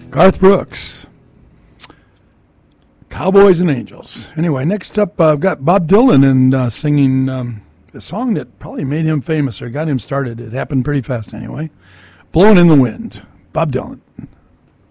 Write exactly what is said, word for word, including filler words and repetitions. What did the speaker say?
Garth Brooks. Cowboys and Angels. Anyway, next up, uh, I've got Bob Dylan and uh, singing um, a song that probably made him famous or got him started. It happened pretty fast anyway. Blowing in the Wind. Bob Dylan.